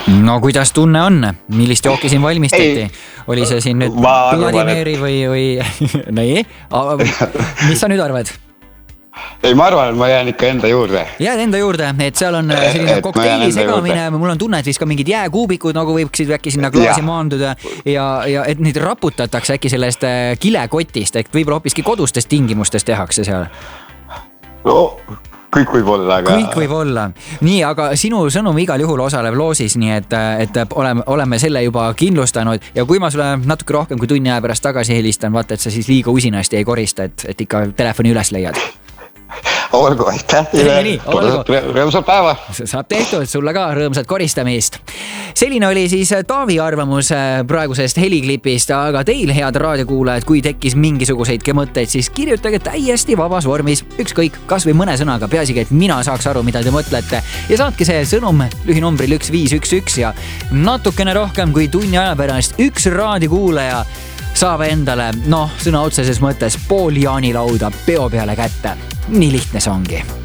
No kuidas tunne on? Millist jooki siin valmistati? Oli see siin nüüd Vladimiri või nii? Mis sa nüüd arvad? Ei, ma arvan, et ma jään ikka enda juurde. Jääd enda juurde, et seal on selline kokteili segamine, mul on tunne, et siis ka mingid jääkuubikud nagu võiksid äkki sinna klaasi maanduda ja et neid raputatakse äkki sellest kilekotist, et võib-olla hoopiski kodustest tingimustest tehakse seal. No, kõik võib olla. Kõik võib olla. Nii, aga sinu sõnum igal juhul osaleb loosis, nii et oleme selle juba kindlustanud ja kui ma sulle natuke rohkem kui tunni aja pärast tagasi helistan, vaata, et sa siis liiga usinasti ei korista, et ikka telefoni üles leiad. Olgu, aitäh teile. Rõõmsat päeva. Saab tehtud, sulle ka rõõmsat koristamist. Selline oli siis Taavi arvamus praegusest heliklipist, aga teil, head raadiokuulajad, kui tekkis mingisuguseidki mõtteid, siis kirjutage täiesti vabas vormis, ükskõik, kas või mõne sõnaga, peaasigi, et mina saaks aru, mida te mõtlete ja saatke see sõnum lühinumbril 1511 ja natukene rohkem kui tunni aja pärast üks raadiokuulaja saab endale, sõna otseses mõttes pool jaanilauda peo peale kätte. Nii lihtne see ongi.